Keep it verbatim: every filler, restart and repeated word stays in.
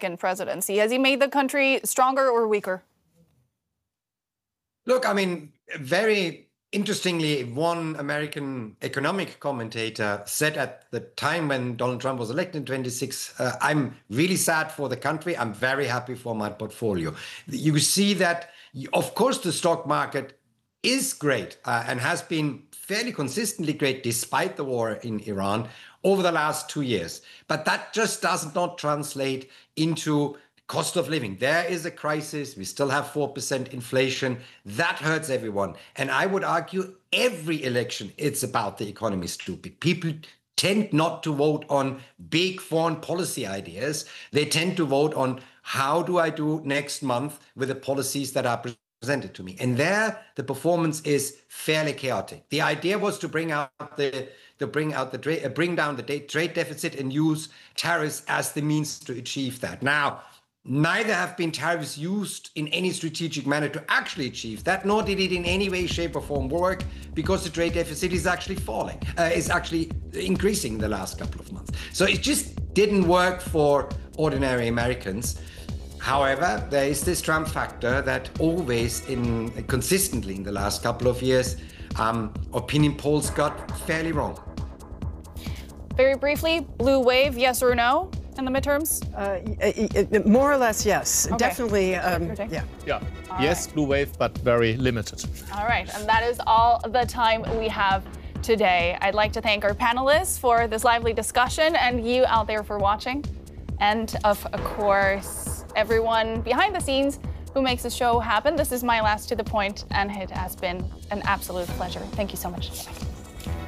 Republican presidency? Has he made the country stronger or weaker? Look, I mean, very interestingly, one American economic commentator said at the time when Donald Trump was elected in twenty-six, uh, I'm really sad for the country. I'm very happy for my portfolio. You see that, of course, the stock market is great uh, and has been fairly consistently great despite the war in Iran over the last two years. But that just does not translate into cost of living. There is a crisis. We still have four percent inflation. That hurts everyone. And I would argue every election, it's about the economy, stupid. People tend not to vote on big foreign policy ideas. They tend to vote on how do I do next month with the policies that are presented to me. And there, the performance is fairly chaotic. The idea was to bring out the to bring out the bring down the trade deficit and use tariffs as the means to achieve that. Now, neither have been tariffs used in any strategic manner to actually achieve that, nor did it in any way, shape, or form work, because the trade deficit is actually falling, uh, is actually increasing the last couple of months. So it just didn't work for ordinary Americans. However, there is this Trump factor that always, in consistently in the last couple of years, um, opinion polls got fairly wrong. Very briefly, blue wave, yes or no? In the midterms? Uh, more or less, yes. Okay. Definitely, um, yeah. Yeah, all yes, right. blue wave, but very limited. All right, and that is all the time we have today. I'd like to thank our panelists for this lively discussion and you out there for watching. And of course, everyone behind the scenes who makes this show happen. This is my last To The Point, and it has been an absolute pleasure. Thank you so much. Bye.